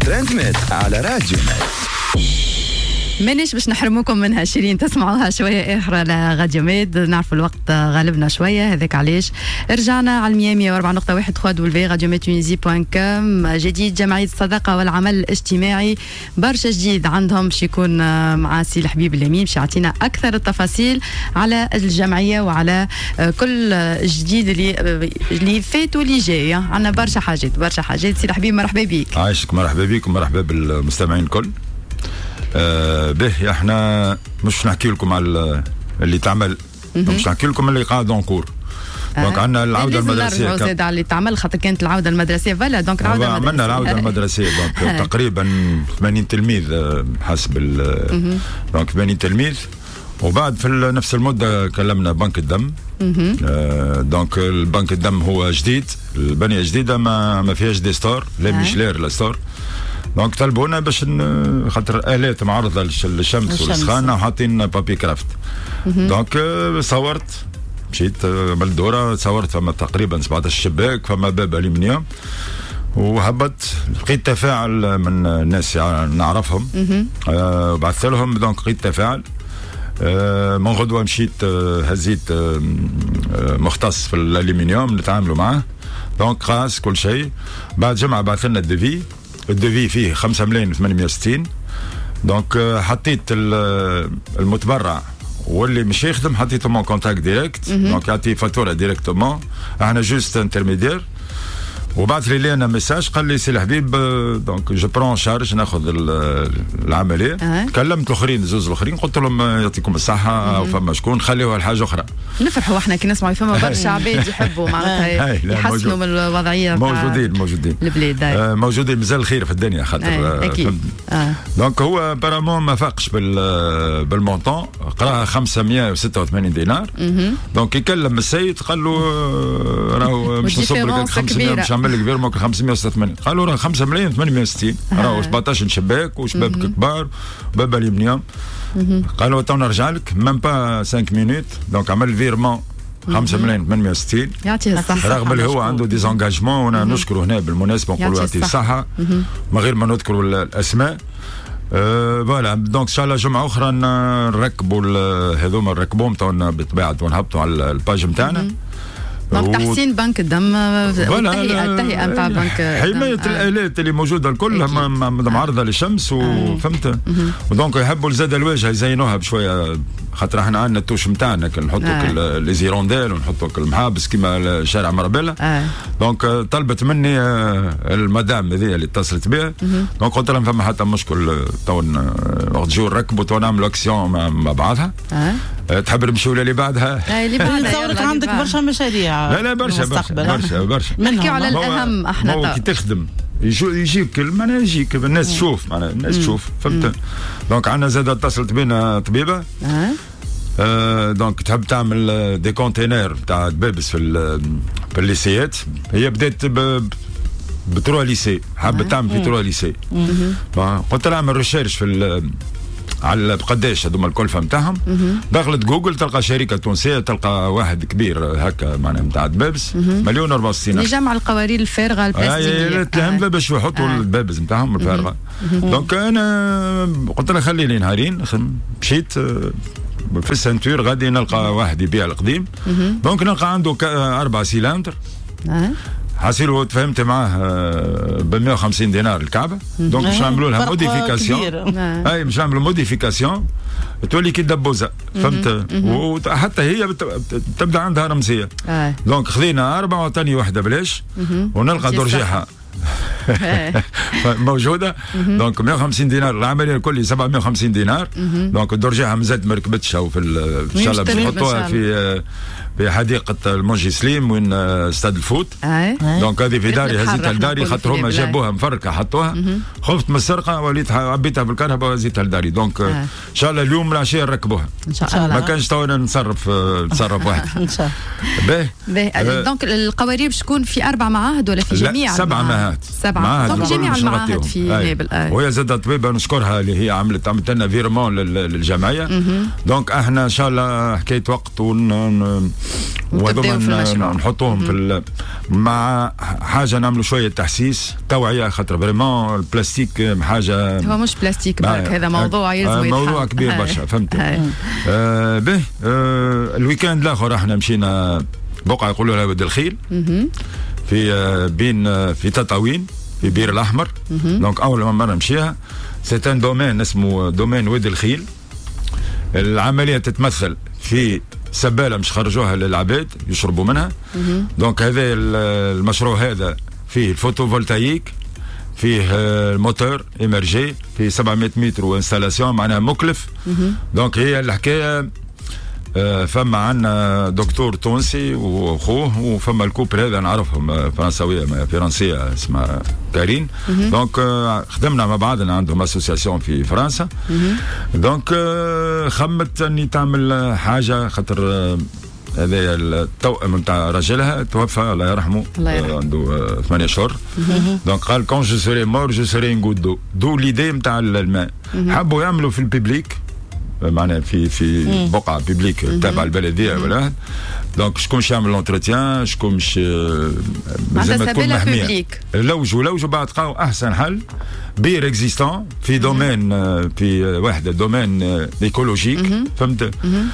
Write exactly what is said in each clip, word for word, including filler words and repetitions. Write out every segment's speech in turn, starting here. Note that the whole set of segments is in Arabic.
ترند ميت على راديو مانيش باش نحرموكم منها شيرين، تسمعوها شويه اخرى لغاديو ميد. نعرف الوقت غالبنا شويه، هذاك علاش رجعنا على الميامي وأربعة نقطة واحد خوا دولفي راديو ميد تونيزي بوان كوم. جديد جمعيه الصداقه والعمل الاجتماعي، برشا جديد عندهم باش يكون مع سي الحبيب اليمين باش يعطينا اكثر التفاصيل على الجمعيه وعلى كل جديد اللي اللي فات واللي جاي. عندنا برشا حاجات برشا حاجات. سي الحبيب مرحبا بك. عايشك، مرحبا بك ومرحبا بالمستمعين الكل. آه به احنا مش نحكي لكم على اللي تعمل، مش نحكي لكم اللي قاعد اونكور. دونك عندنا العوده المدرسيه لازم نرجعوا زاد على اللي تعمل، خاطر كانت العوده المدرسيه فوالا. دونك العوده المدرسيه عملنا العوده المدرسيه دونك تقريبا ثمانين تلميذ حسب ال دونك ثمانين تلميذ. وبعد في نفس المده كلمنا بنك الدم. آه دونك البنك الدم هو جديد، البنيه جديده ما ما فيهاش دي ستور، لا ميشلير لا ستور. دونك طلبونا باش خاطر الات معرضه للشمس والسخانه وحاطين بابي كرافت. دونك صورت، مشيت عملت دوره، صورت فما تقريبا سبعطاش شباك، فما باب الومنيوم، وهبط لقيت تفاعل من الناس نعرفهم. آه وبعثت لهم، دونك لقيت تفاعل. آه من غدوه مشيت آه هزيت آه مختص في الالومنيوم نتعاملوا معاه. دونك قاس كل شيء. بعد جمعه بعث لنا الديفي، الديفي فيه خمسة ملايين وثمانمائة وستين. دونك حطيت المتبرع واللي مش يخدم حطيته مون كونتاكت ديريكت. دونك يعطي فاتوره ديريكتومون، احنا جوست انترميدير. وبعث لي انا ميساج قال لي سي الحبيب دونك جو برون شارج ناخذ العمليه. أه. كلمت الاخرين زوز الاخرين قلت لهم يعطيكم الصحه وفما شكون خليوها الحاجه اخرى. نفرحوا احنا كي نسمعوا فما برشا عباد يحبوا معناتها يحسنوا من الوضعيه. موجودين موجودين البلاد آه موجودين، مازال الخير في الدنيا خاطر. آه اكيد. آه. دونك هو بارامون ما فاقش بال بالمونطون، قراها خمسمائة وستة وثمانين دينار. دونك يكلم السيد قال له راهو مش نصب لك خمسمائة باش نعمل لك فيرمون خمسمائة وستة وثمانين. قالوا راه خمسة ملايين وثمانمائة وستين، راهو سبعطاش شباك وشبابك كبار وباب الومنيوم. قالوا تو نرجع لك ميم با خمس مينوت. دونك عمل فيرمون خمسة ملايين وثمانمائة وستين. يعطيه الصحة رغم اللي هو عنده ديزانجاجمون، وانا نشكره هنا بالمناسبة نقولوا يعطيه الصحة من غير ما نذكروا الأسماء. فوالا. دونك ان شاء الله جمعة أخرى نركبوا هذوما نركبوهم تونا بالطبيعة ونهبطوا على الباج نتاعنا. دونك تحسين بنك الدم، التهيئة التهيئة نتاع بنك حماية الآلات اللي موجودة الكل معرضة للشمس وفهمت. ودونك يحبوا زاد الواجهة يزينوها بشوية، خاطر احنا عندنا التوش نتاعنا نحطوا لي زيرونديل ونحطوا المحابس كيما شارع مربلة. دونك طلبت مني المدام هذه اللي اتصلت بها. دونك قلت لهم فما حتى مشكل، تو وقت جو نركبوا تو نعملوا اكسيون مع بعضها. تحب نمشيو اللي بعدها؟ اللي بعدها نتصورك عندك برشا مشاريع. لا لا برشا برشا برشا برشا. نحكيو على الاهم احنا. هو كي تخدم يجيك معناها يجيك الناس تشوف معناها الناس تشوف فهمت. دونك عندنا زاد اتصلت بينا طبيبه. أه. آه دونك تحب تعمل دي كونتينر تاع دبابس في في الليسيات. هي بدات بتروا ليسي، حابه أه. تعمل في تروا ليسي. قلت لها اعمل ريشيرش في على قداش هذوما الكلفه نتاعهم. دخلت جوجل تلقى شركه تونسيه، تلقى واحد كبير هكا معناها نتاع دبابس مليون وأربعة وستين اللي جمع القوارير الفارغه البلاستيكيه. آه تلهم آه. باش يحطوا آه. الدبابس نتاعهم الفارغه. دونك انا قلت لها خلي لي نهارين. مشيت في السنتور غادي نلقى واحد يبيع القديم. دونك نلقى عنده اربع سيلندر. آه. حاسيلو تفهمت معاه ب مائة وخمسين دينار الكعبه. دونك باش نعملوا لها موديفيكاسيون. اي باش نعملوا موديفيكاسيون تولي كي دبوزه فهمت. وحتى هي تبدا عندها رمزيه. دونك خذينا اربعه وعطاني واحده بلاش. ونلقى درجيحه موجوده. دونك مائة وخمسين دينار العمليه الكل سبعمائة وخمسين دينار. دونك الدرجيحه مازالت ما ركبتش، او في ان شاء الله باش نحطوها في في حديقه المونجي سليم وين استاد الفوت. دونك هذه في داري هزيتها لداري خاطر هما جابوها مفركه حطوها. خفت من السرقه وليت عبيتها بالكهرباء وزيتها لداري. دونك ان شاء الله اليوم العشيه نركبوها ان شاء الله. ما كانش تو نتصرف نتصرف واحد ان شاء الله. باهي. دونك القوارير باش تكون في اربع معاهد ولا في جميع سبع معاهد؟ سبعه. دونك جميع المعاهد في نابل. وهي زادت طبيبه نشكرها اللي هي عملت عملت لنا فيرمون للجمعيه. دونك احنا ان شاء الله حكايه وقت ون وهذوما نحطوهم في مع حاجه نعملوا شويه تحسيس توعيه، خاطر فريمون البلاستيك حاجه هو مش بلاستيك برك، هذا موضوع يلزم يتحل. موضوع كبير برشا، فهمت. آه به آه الويكاند الاخر احنا مشينا بقعه يقولوا لها ود الخيل في آه بين آه في تطاوين في بير الاحمر. دونك اول مره نمشيها سي ان دومين اسمه دومين ود الخيل. العمليه تتمثل في سباله مش خرجوها للعباد يشربوا منها. دونك هذا المشروع هذا فيه الفوتوفولتايك، فيه الموتور ايمرجي، فيه سبعمائة متر وانستالاسيون معناها مكلف. دونك هي الحكايه فما عندنا دكتور تونسي واخوه، وفما الكوبل هذا نعرفهم فرنساويه فرنسيه اسمها كارين. دونك خدمنا مع بعضنا، عندهم اسوسياسيون في فرنسا. دونك خمت اني تعمل حاجه، خاطر هذا التوأم نتاع راجلها توفى الله يرحمه عنده ثمانية اشهر. دونك قال كون جو سوري مور جو سوري ان غوت دو دو ليدي نتاع الماء. حبوا يعملوا في الببليك معناها في في بقعه بيبليك تابعه البلديه ولا. دونك شكون باش يعمل لونتروتيان، شكون باش لازم تكون محميه. لوجوا لوجوا بعد لقاو احسن حل بير اكزيستون في دومين في واحده دومين ايكولوجيك، فهمت.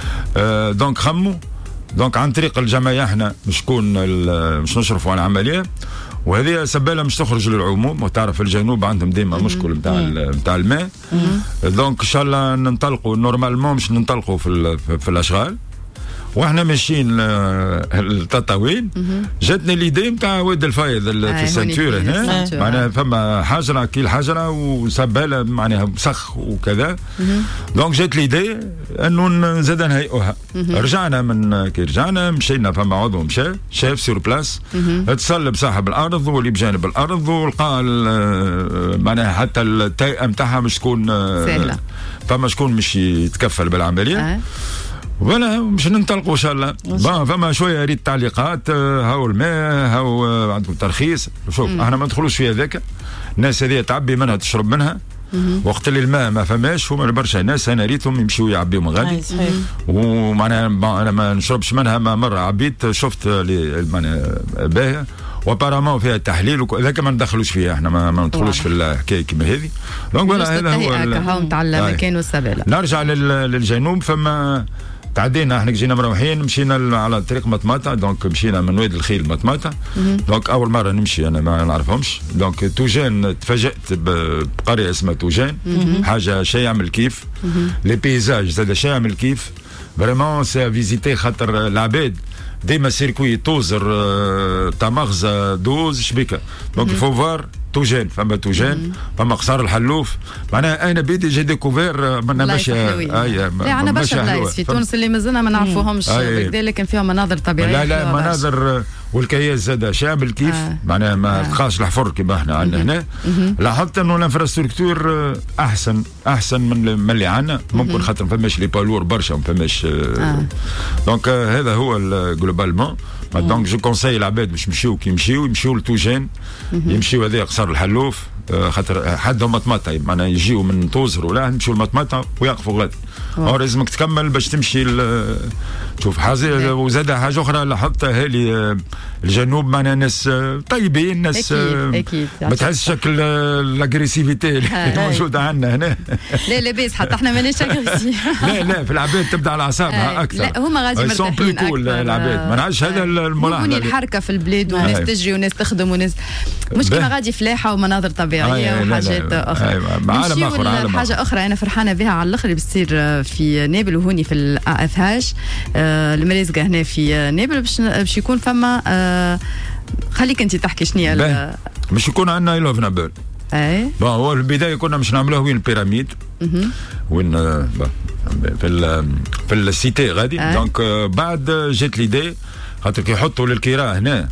آه دونك خموا دونك عن طريق الجمعيه احنا شكون باش نشرفوا على العمليه، وهذه سباله مش تخرج للعموم. وتعرف الجنوب عندهم ديما مشكل نتاع نتاع الماء. دونك ان شاء الله ننطلقوا نورمالمون مش ننطلقوا في في الاشغال، واحنا ماشيين التطاوين. جاتني ليدي نتاع واد الفايض في السنتور هنا، معناها فما حجره كي الحجره وسباله معناها مسخ وكذا. دونك جات ليدي انه زاد نهيئوها. رجعنا من كي رجعنا مشينا فما عضو مشى شاف سور بلاس، اتصل بصاحب الارض واللي بجانب الارض، ولقى معناها حتى التايئه نتاعها مش تكون سهله، فما شكون مش يتكفل بالعمليه. ولا مش ننطلقوا ان شاء الله. بون فما شويه ريت تعليقات، هاو الماء هاو عندكم ترخيص. شوف احنا ما ندخلوش في هذاك، الناس هذه تعبي منها تشرب منها. وقت اللي الماء ما فماش هما برشا ناس انا ريتهم يمشيوا يعبيوا من غادي، ومعناها انا ما نشربش منها. ما مره عبيت شفت معناها باهيه وابارامون فيها تحليل وذاك ما ندخلوش فيها، احنا ما, ما ندخلوش في الحكايه كيما هذه. دونك هذا هو الهاو نتاع المكان والسباله. نرجع للجنوب. فما تعدينا احنا جينا مروحين مشينا على طريق مطماطه. دونك مشينا من واد الخيل مطماطه. دونك اول مره نمشي انا ما نعرفهمش. دونك توجان تفاجات بقريه اسمها توجان، حاجه شيء يعمل كيف. لي بيزاج زاد شيء يعمل كيف فريمون سي فيزيتي، خاطر العباد ديما سيركوي توزر تاع مغزى دوز شبيكه. دونك الفو فوار توجان، فما توجان فما قصار الحلوف. معناها انا بيدي جي ديكوفير منا ماشي اي عندنا برشا بلايص في تونس اللي مازلنا ما نعرفوهمش بالكدا، لكن فيها مناظر طبيعيه. لا لا مناظر والكياس زاد شامل كيف. آه. معناها ما تلقاش الحفر كيما احنا عندنا هنا. لاحظت انه الانفراستركتور احسن احسن من من اللي عندنا. ممكن خاطر ما فماش لي بالور برشا ما فماش. آه. دونك آه هذا هو جلوبالمون. دونك جو كونساي العباد باش يمشيو كي يمشيو يمشيو لتوجان، يمشيو هذا قصر الحلوف. خاطر حدهم مطمطه معناها يجيو من توزر ولا يمشيو لمطمطه ويقفوا غادي. او لازمك تكمل باش تمشي. شوف حاجه وزاد حاجه اخرى لاحظتها هالي الجنوب معناها ناس طيبين، ناس اكيد اكيد ما تحسش شكل الاغريسيفيتي اللي موجوده عندنا هنا. لا لاباس حتى احنا ماناش اغريسيف. لا لا في العباد تبدا على اعصابها اكثر. لا هما غادي مرتاحين اكثر العباد. ما نعرفش هذا الملاحظه. ممكن الحركه في البلاد وناس تجري وناس تخدم وناس مش كيما غادي فلاحه ومناظر طبيعيه وحاجات اخرى. عالم اخر عالم حاجه اخرى انا فرحانه بها على الاخر اللي بتصير في نابل وهوني في الافهاج المريزقه هنا في نابل باش باش يكون فما. آه خليك انت تحكي شنو مش يكون عندنا اي لوف نابل. اي بون هو في البدايه كنا مش نعملوه وين البيراميد وين في ال في السيتي غادي. دونك بعد جات ليدي خاطر كي يحطوا للكراء هنا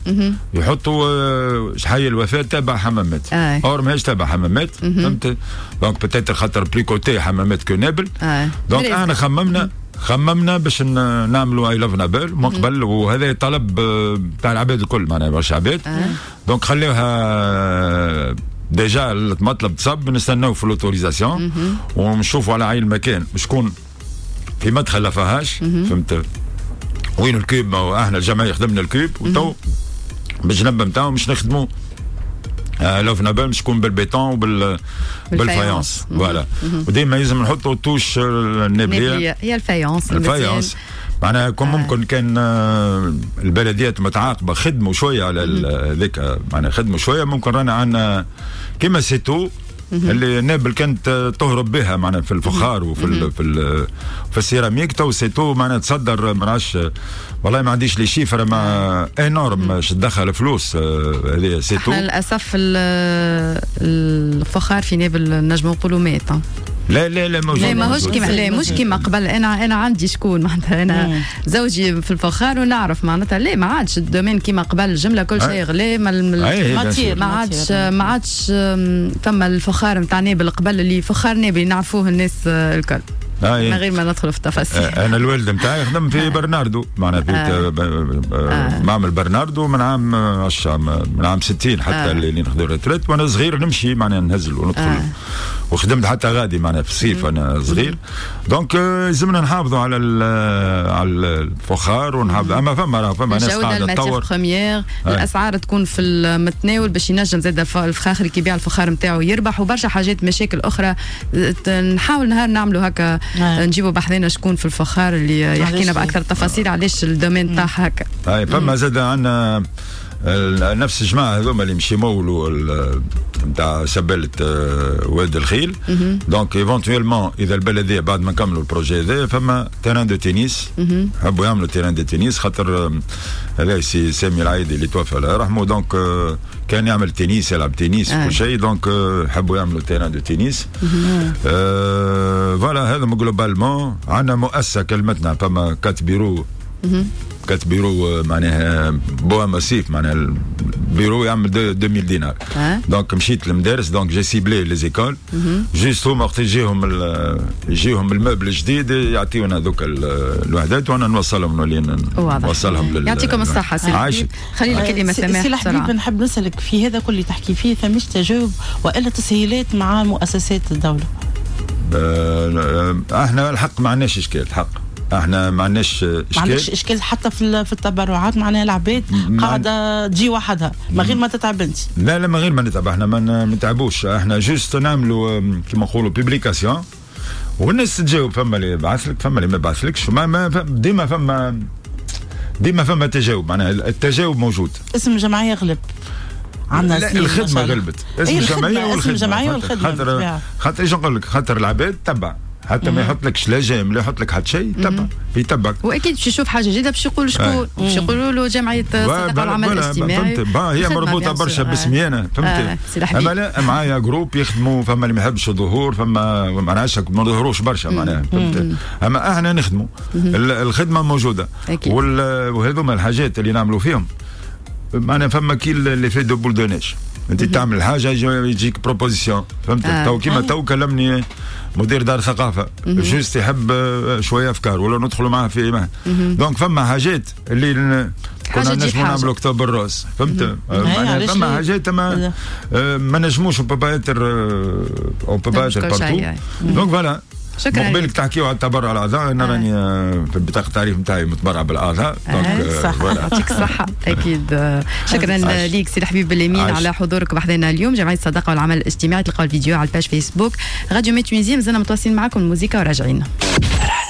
يحطوا حي الوفاه تابع حمامات. اور ماهيش تابع حمامات، فهمت. دونك بتاتر خاطر بلي كوتي حمامات كو نابل. دونك احنا خممنا خممنا باش نعملوا اي لاف نابل من قبل، وهذا طلب تاع العباد الكل معناها برشا عباد. دونك خليوها ديجا المطلب تصب، نستناو في الاوتوريزاسيون ونشوفوا على عين المكان شكون في مدخل لافاهاش، فهمت. وين الكيب؟ احنا الجمعيه خدمنا الكيب وتو بالجنب نتاعو مش نخدموا آه لو في نابل مش يكون بالبيتون وبال بالفايونس فوالا. وديما لازم نحطوا توش النابليه هي الفايونس. الفايونس معناها كون آه. ممكن كان آه البلديات متعاقبه خدموا شويه على هذاك معناها خدموا شويه ممكن رانا عندنا كيما سيتو اللي نابل كانت تهرب بها معناها في الفخار وفي ال في ال في السيراميك. تو سيتو معناها تصدر ما نعرفش والله ما عنديش لي شيفر ما انورم اش تدخل فلوس هذه سيتو. للاسف الفخار في نابل نجموا نقولوا مات. لا لا لا موجود. لا ماهوش كيما لا مش كيما قبل. انا انا عندي شكون معناتها انا مم. زوجي في الفخار ونعرف معناتها لا ما عادش الدومين كيما قبل جمله كل شيء غلا ما ما عادش ما عادش فما الفخار نتاع نابل قبل اللي فخار نابل نعرفوه الناس الكل. آه من غير ما ندخل في تفاصيل. آه انا الوالد نتاعي خدم في برناردو معناها في آه آه معمل برناردو من عام من عام ستين حتى آه اللي ناخذوا ريتريت وانا صغير نمشي معناها نهزل وندخل آه وخدمت حتى غادي معناها في الصيف انا صغير. دونك لازمنا نحافظوا على على الفخار ونحافظوا. اما فما فما ناس قاعده تطور بروميير الاسعار تكون في المتناول باش ينجم زاد الفخاخر كي يبيع الفخار نتاعو يربح وبرشا حاجات مشاكل اخرى. نحاول نهار نعملوا هكا نجيبوا بحذنا شكون في الفخار اللي يحكينا باكثر تفاصيل علاش الدومين تاعها هكا. اي فما زاد عندنا نفس الجماعه هذوما اللي مشي مولوا نتاع سباله واد الخيل. دونك ايفونتويلمون اذا البلديه بعد ما نكملوا البروجي هذا فما تيران دو تنس حبوا يعملوا تيران دو تنس خاطر هذا سي سامي العايدي اللي توفى الله يرحمه. دونك كان يعمل تنس يلعب تنس وكل شيء. دونك حبوا يعملوا تيران دو تنس. فوالا هذا جلوبالمون عندنا مؤسسه كلمتنا فما كات بيرو كات بيرو معناها بوا ماسيف معناها البيرو يعمل ألفين دينار. دونك مشيت للمدارس دونك جي سيبلي لي زيكول جوست هما وقت يجيهم يجيهم الموبل الجديد يعطيونا هذوك الوحدات وانا نوصلهم نولي نوصلهم لل يعطيكم الصحه سي خلينا كلمه سماح. سي الحبيب نحب نسالك في هذا كل اللي تحكي فيه فماش تجاوب والا تسهيلات مع مؤسسات الدوله؟ احنا الحق ما عندناش اشكال الحق احنا ما عندناش اشكال ما عندكش اشكال حتى في في التبرعات معناها العباد قاعده تجي وحدها من غير ما تتعب انت. لا لا من غير ما نتعب احنا ما نتعبوش احنا جوست نعملوا كيما نقولوا بيبليكاسيون والناس تجاوب. فما اللي يبعث لك فما اللي ما يبعثلكش ما ديما فما ديما فما تجاوب معناها التجاوب موجود. اسم الجمعيه غلب عندنا لا الخدمه غلبت اسم الجمعيه والخدمه الجمعيه والخدمه خاطر خاطر ايش نقول لك خاطر العباد تبع حتى ما يحط لكش لا جيم لا يحط لك حتى شيء تبع يتبعك. واكيد باش يشوف حاجه جديده باش يقول شكون باش يقولوا له جمعيه الصدقه والعمل الاجتماعي. هي مربوطه برشا باسمي انا فهمت. اما لا معايا جروب يخدموا فما اللي ما يحبش الظهور فما ما نعرفش ما نظهروش برشا معناها فهمت. اما احنا نخدموا الخدمه موجوده وهذوما الحاجات اللي نعملوا فيهم معناها فما كي اللي في دو بول دونيش انت تعمل حاجه يجيك بروبوزيسيون فهمت. آه. تو كيما تو كلمني مدير دار ثقافه جوست يحب شويه افكار ولا ندخلوا معاه في ما دونك فما حاجات اللي كنا نجموا نعملوا كتاب الراس فهمت. معناها فما حاجات ما ما نجموش اون با اتر اون با اتر بارتو. دونك فوالا شكرا. مقبلك تحكيوا على التبرع الاعضاء انا راني آه. في بطاقه التعريف نتاعي متبرع بالاعضاء. آه صح يعطيك الصحه اكيد. شكرا ليك سي الحبيب باليمين على حضورك بحضنا اليوم. جمعيه الصداقه والعمل الاجتماعي تلقاو الفيديو على الباج فيسبوك راديو مي تونيزي. مازلنا متواصلين معكم الموسيقى وراجعين.